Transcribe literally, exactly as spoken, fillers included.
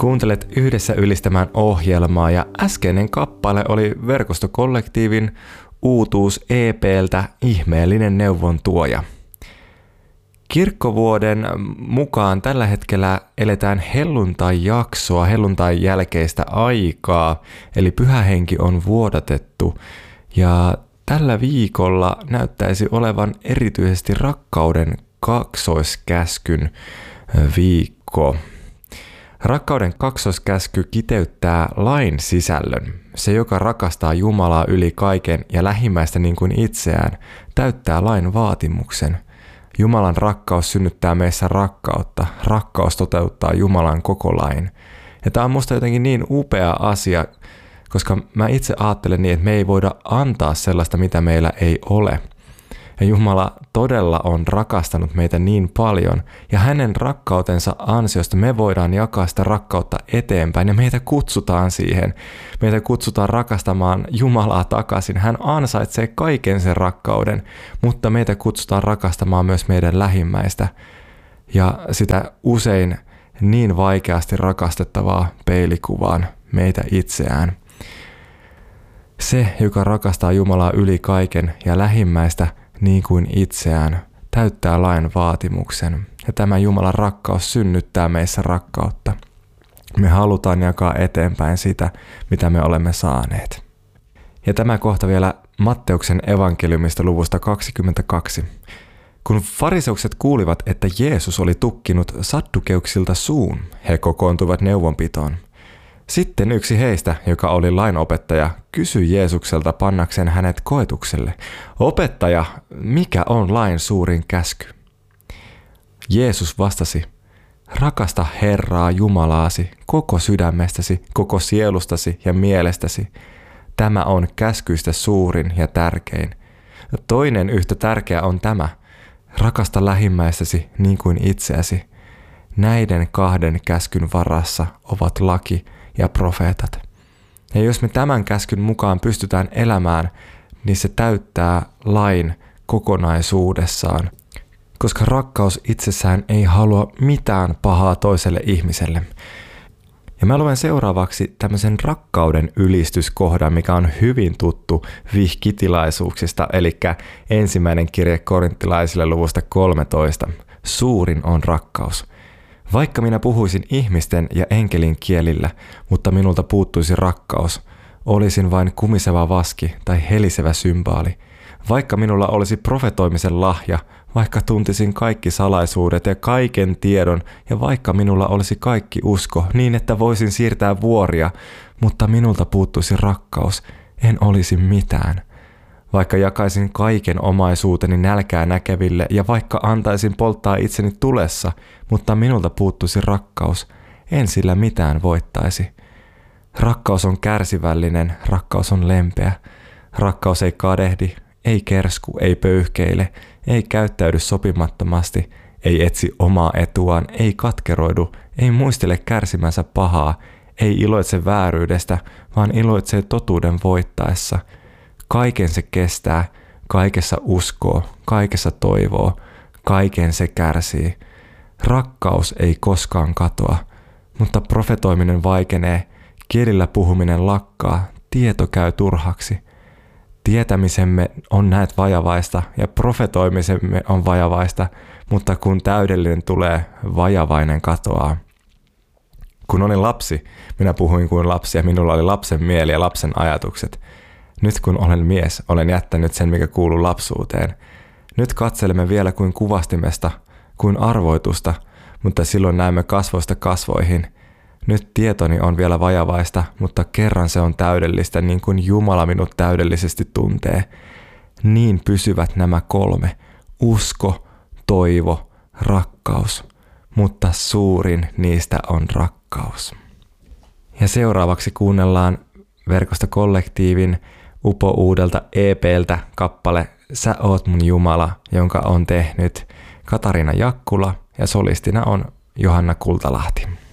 Kuuntelet Yhdessä ylistämään ohjelmaa ja äskeinen kappale oli Verkostokollektiivin uutuus E P:ltä Ihmeellinen neuvon tuoja. Kirkkovuoden mukaan tällä hetkellä eletään helluntai-jaksoa, helluntain jälkeistä aikaa, eli pyhä henki on vuodatettu ja tällä viikolla näyttäisi olevan erityisesti rakkauden kaksoiskäskyn viikko. Rakkauden kaksoiskäsky kiteyttää lain sisällön. Se, joka rakastaa Jumalaa yli kaiken ja lähimmäistä niin kuin itseään, täyttää lain vaatimuksen. Jumalan rakkaus synnyttää meissä rakkautta. Rakkaus toteuttaa Jumalan koko lain. Ja tämä on musta jotenkin niin upea asia, koska mä itse ajattelen niin, että me ei voida antaa sellaista, mitä meillä ei ole. Ja Jumala todella on rakastanut meitä niin paljon, ja hänen rakkautensa ansiosta me voidaan jakaa sitä rakkautta eteenpäin, ja meitä kutsutaan siihen. Meitä kutsutaan rakastamaan Jumalaa takaisin. Hän ansaitsee kaiken sen rakkauden, mutta meitä kutsutaan rakastamaan myös meidän lähimmäistä, ja sitä usein niin vaikeasti rakastettavaa peilikuvaan meitä itseään. Se, joka rakastaa Jumalaa yli kaiken ja lähimmäistä niin kuin itseään, täyttää lain vaatimuksen. Ja tämä Jumalan rakkaus synnyttää meissä rakkautta. Me halutaan jakaa eteenpäin sitä, mitä me olemme saaneet. Ja tämä kohta vielä Matteuksen evankeliumista luvusta kaksikymmentäkaksi. Kun fariseukset kuulivat, että Jeesus oli tukkinut saddukeuksilta suun, he kokoontuivat neuvonpitoon. Sitten yksi heistä, joka oli lainopettaja, kysyi Jeesukselta pannakseen hänet koetukselle. Opettaja, mikä on lain suurin käsky? Jeesus vastasi, rakasta Herraa Jumalaasi koko sydämestäsi, koko sielustasi ja mielestäsi. Tämä on käskyistä suurin ja tärkein. Toinen yhtä tärkeä on tämä, rakasta lähimmäistäsi niin kuin itseäsi. Näiden kahden käskyn varassa ovat laki ja profeetat. Ja jos me tämän käskyn mukaan pystytään elämään, niin se täyttää lain kokonaisuudessaan, koska rakkaus itsessään ei halua mitään pahaa toiselle ihmiselle. Ja mä luen seuraavaksi tämmöisen rakkauden ylistyskohdan, mikä on hyvin tuttu vihkitilaisuuksista, eli ensimmäinen kirje korinttilaisille luvusta kolmetoista. Suurin on rakkaus. Vaikka minä puhuisin ihmisten ja enkelin kielillä, mutta minulta puuttuisi rakkaus, olisin vain kumiseva vaski tai helisevä symbaali. Vaikka minulla olisi profetoimisen lahja, vaikka tuntisin kaikki salaisuudet ja kaiken tiedon, ja vaikka minulla olisi kaikki usko, niin että voisin siirtää vuoria, mutta minulta puuttuisi rakkaus, en olisi mitään. Vaikka jakaisin kaiken omaisuuteni nälkää näkeville ja vaikka antaisin polttaa itseni tulessa, mutta minulta puuttuisi rakkaus, en sillä mitään voittaisi. Rakkaus on kärsivällinen, rakkaus on lempeä. Rakkaus ei kadehdi, ei kersku, ei pöyhkeile, ei käyttäydy sopimattomasti, ei etsi omaa etuaan, ei katkeroidu, ei muistele kärsimänsä pahaa, ei iloitse vääryydestä, vaan iloitsee totuuden voittaessa. Kaiken se kestää, kaikessa uskoo, kaikessa toivoo, kaiken se kärsii. Rakkaus ei koskaan katoa, mutta profetoiminen vaikenee, kielillä puhuminen lakkaa, tieto käy turhaksi. Tietämisemme on näet vajavaista ja profetoimisemme on vajavaista, mutta kun täydellinen tulee, vajavainen katoaa. Kun olin lapsi, minä puhuin kuin lapsi ja minulla oli lapsen mieli ja lapsen ajatukset. Nyt kun olen mies, olen jättänyt sen, mikä kuuluu lapsuuteen. Nyt katselemme vielä kuin kuvastimesta, kuin arvoitusta, mutta silloin näemme kasvoista kasvoihin. Nyt tietoni on vielä vajavaista, mutta kerran se on täydellistä, niin kuin Jumala minut täydellisesti tuntee. Niin pysyvät nämä kolme, usko, toivo, rakkaus, mutta suurin niistä on rakkaus. Ja seuraavaksi kuunnellaan Verkostokollektiivin upouudelta E P:ltä kappale Sä oot mun Jumala, jonka on tehnyt Katariina Jakkula ja solistina on Johanna Kultalahti.